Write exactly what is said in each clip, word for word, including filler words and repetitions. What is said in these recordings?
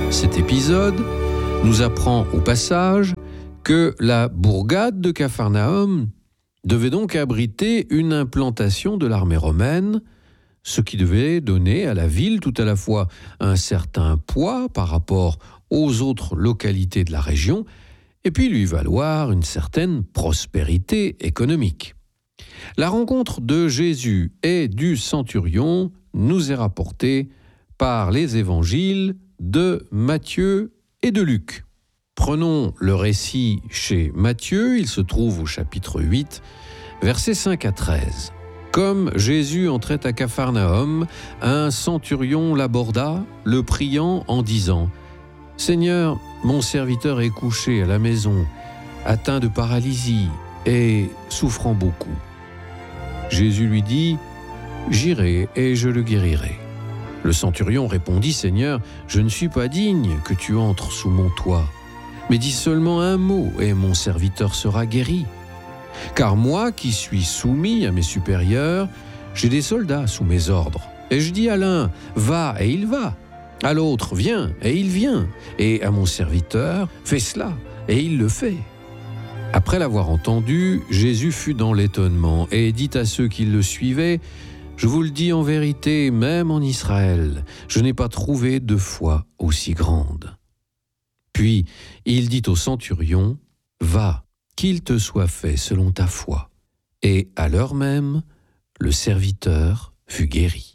Cet épisode nous apprend au passage que la bourgade de Capharnaüm devait donc abriter une implantation de l'armée romaine, ce qui devait donner à la ville tout à la fois un certain poids par rapport aux autres localités de la région, et puis lui valoir une certaine prospérité économique. La rencontre de Jésus et du centurion nous est rapportée par les évangiles de Matthieu et de Luc. Prenons le récit chez Matthieu, il se trouve au chapitre huit, versets cinq à treize. Comme Jésus entrait à Capharnaüm, un centurion l'aborda, le priant en disant « Seigneur, mon serviteur est couché à la maison, atteint de paralysie et souffrant beaucoup. » Jésus lui dit « J'irai et je le guérirai. » Le centurion répondit « Seigneur, je ne suis pas digne que tu entres sous mon toit, mais dis seulement un mot et mon serviteur sera guéri. Car moi qui suis soumis à mes supérieurs, j'ai des soldats sous mes ordres. Et je dis à l'un, va et il va. À l'autre, viens et il vient. Et à mon serviteur, fais cela et il le fait. » Après l'avoir entendu, Jésus fut dans l'étonnement et dit à ceux qui le suivaient, « Je vous le dis en vérité, même en Israël, je n'ai pas trouvé de foi aussi grande. » Puis il dit au centurion, « Va, qu'il te soit fait selon ta foi. » Et à l'heure même, le serviteur fut guéri.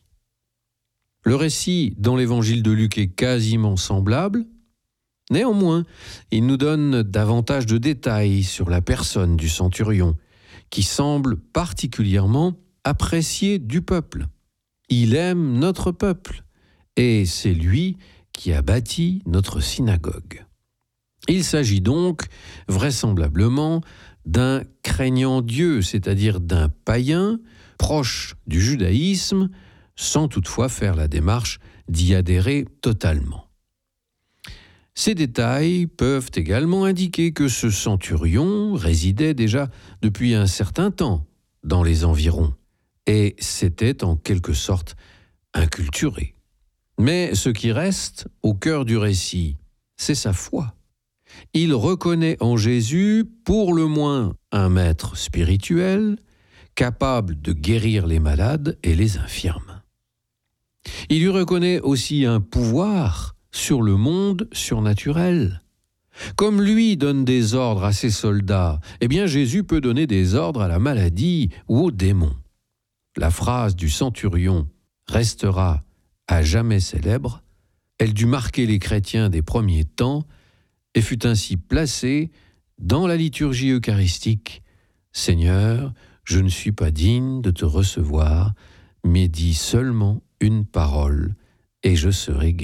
Le récit dans l'évangile de Luc est quasiment semblable. Néanmoins, il nous donne davantage de détails sur la personne du centurion, qui semble particulièrement apprécié du peuple. Il aime notre peuple, et c'est lui qui a bâti notre synagogue. Il s'agit donc vraisemblablement d'un craignant Dieu, c'est-à-dire d'un païen proche du judaïsme, sans toutefois faire la démarche d'y adhérer totalement. Ces détails peuvent également indiquer que ce centurion résidait déjà depuis un certain temps dans les environs et s'était en quelque sorte inculturé. Mais ce qui reste au cœur du récit, c'est sa foi. Il reconnaît en Jésus pour le moins un maître spirituel, capable de guérir les malades et les infirmes. Il lui reconnaît aussi un pouvoir sur le monde surnaturel. Comme lui donne des ordres à ses soldats, eh bien Jésus peut donner des ordres à la maladie ou aux démons. La phrase du centurion restera à jamais célèbre. Elle dut marquer les chrétiens des premiers temps et fut ainsi placée dans la liturgie eucharistique. « Seigneur, je ne suis pas digne de te recevoir, mais dis seulement une parole et je serai guéri. »